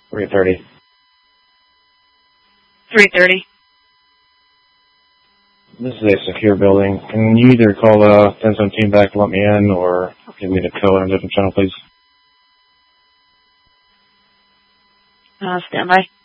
3:30. 3:30. This is a secure building. Can you either call 1017 back to let me in or give me the code on a different channel, please? Stand by.